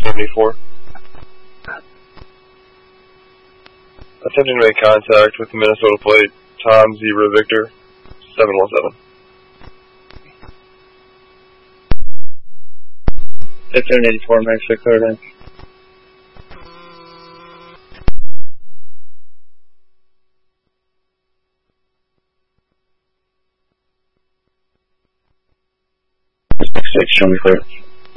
74. Attempting to make contact with the Minnesota plate, Tom Zebra Victor, 717. 84, Mexico, clear in. Show me clear.